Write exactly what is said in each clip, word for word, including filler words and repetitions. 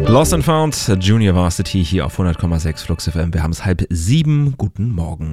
Lost and Found, Junior Varsity hier auf hundert Komma sechs Flux F M. Wir haben es halb sieben. Guten Morgen.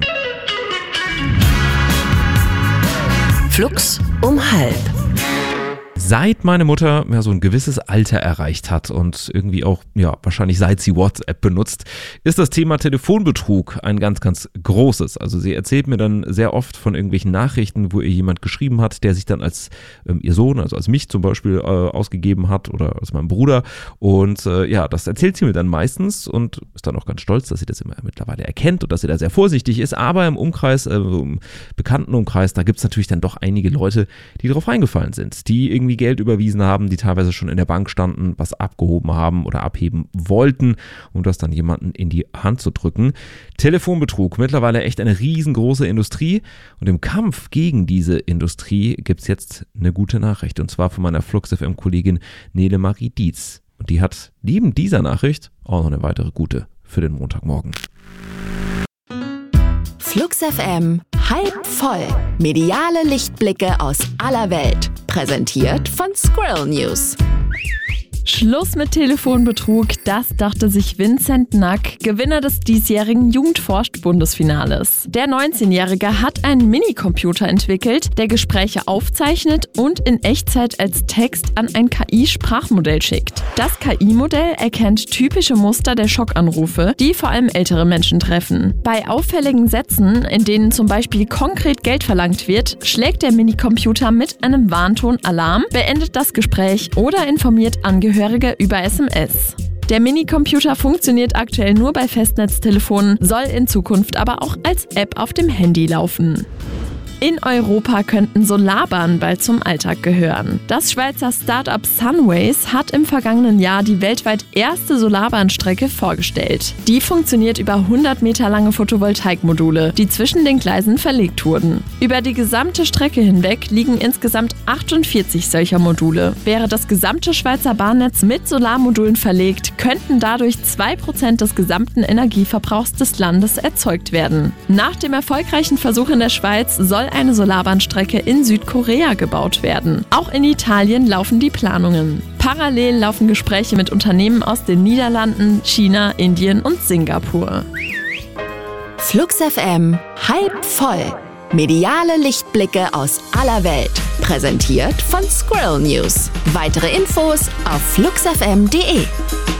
Flux um halb. Seit meine Mutter ja so ein gewisses Alter erreicht hat und irgendwie auch, ja, wahrscheinlich seit sie WhatsApp benutzt, ist das Thema Telefonbetrug ein ganz, ganz großes. Also sie erzählt mir dann sehr oft von irgendwelchen Nachrichten, wo ihr jemand geschrieben hat, der sich dann als ähm, ihr Sohn, also als mich zum Beispiel, äh, ausgegeben hat oder als mein Bruder. Und äh, ja, das erzählt sie mir dann meistens und ist dann auch ganz stolz, dass sie das immer mittlerweile erkennt und dass sie da sehr vorsichtig ist. Aber im Umkreis, äh, im Bekanntenumkreis, da gibt es natürlich dann doch einige Leute, die drauf reingefallen sind, die irgendwie Geld überwiesen haben, die teilweise schon in der Bank standen, was abgehoben haben oder abheben wollten, um das dann jemanden in die Hand zu drücken. Telefonbetrug, mittlerweile echt eine riesengroße Industrie und im Kampf gegen diese Industrie gibt es jetzt eine gute Nachricht und zwar von meiner Flux F M-Kollegin Nele Marie Dietz. Und die hat neben dieser Nachricht auch noch eine weitere gute für den Montagmorgen. Flux F M, halb voll. Mediale Lichtblicke aus aller Welt. Präsentiert von Squirrel News. Schluss mit Telefonbetrug, das dachte sich Vincent Nack, Gewinner des diesjährigen Jugendforscht-Bundesfinales. Der neunzehnjährige hat einen Minicomputer entwickelt, der Gespräche aufzeichnet und in Echtzeit als Text an ein K I-Sprachmodell schickt. Das K I-Modell erkennt typische Muster der Schockanrufe, die vor allem ältere Menschen treffen. Bei auffälligen Sätzen, in denen zum Beispiel konkret Geld verlangt wird, schlägt der Minicomputer mit einem Warnton Alarm, beendet das Gespräch oder informiert Angehörige über S M S. Der Minicomputer funktioniert aktuell nur bei Festnetztelefonen, soll in Zukunft aber auch als App auf dem Handy laufen. In Europa könnten Solarbahnen bald zum Alltag gehören. Das Schweizer Start-up Sunways hat im vergangenen Jahr die weltweit erste Solarbahnstrecke vorgestellt. Die funktioniert über hundert Meter lange Photovoltaikmodule, die zwischen den Gleisen verlegt wurden. Über die gesamte Strecke hinweg liegen insgesamt achtundvierzig solcher Module. Wäre das gesamte Schweizer Bahnnetz mit Solarmodulen verlegt, könnten dadurch zwei Prozent des gesamten Energieverbrauchs des Landes erzeugt werden. Nach dem erfolgreichen Versuch in der Schweiz soll eine Solarbahnstrecke in Südkorea gebaut werden. Auch in Italien laufen die Planungen. Parallel laufen Gespräche mit Unternehmen aus den Niederlanden, China, Indien und Singapur. Flux F M, halb voll. Mediale Lichtblicke aus aller Welt. Präsentiert von Squirrel News. Weitere Infos auf flux f m punkt d e.